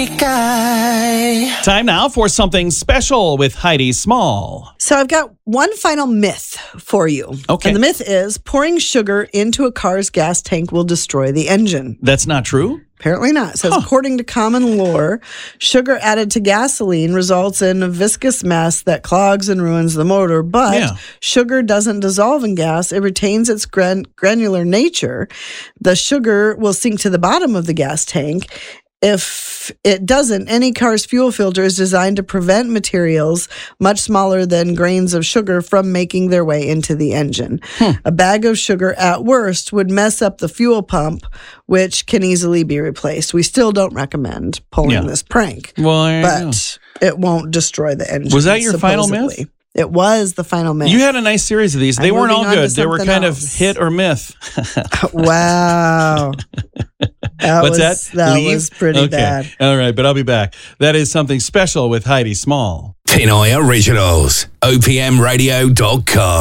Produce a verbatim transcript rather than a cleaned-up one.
street guy. Time now for something special with Heidi Small. So I've got one final myth for you. Okay. And the myth is pouring sugar into a car's gas tank will destroy the engine. That's not true? Apparently not. It says, Huh. according to common lore, sugar added to gasoline results in a viscous mess that clogs and ruins the motor. But Yeah. sugar doesn't dissolve in gas. It retains its gran- granular nature. The sugar will sink to the bottom of the gas tank. If it doesn't, any car's fuel filter is designed to prevent materials much smaller than grains of sugar from making their way into the engine. Hmm. A bag of sugar at worst would mess up the fuel pump, which can easily be replaced. We still don't recommend pulling Yeah. this prank, Well, there you go. but it won't destroy the engine. Was that your final myth? supposedly. It was the final myth. You had a nice series of these. They I'm weren't all moving on good. to They were something kind else. of hit or myth. Wow. That What's was, that? That Leave? was pretty okay. bad. All right, but I'll be back. That is something special with Heidi Small. Pinoy Originals. O P M radio dot com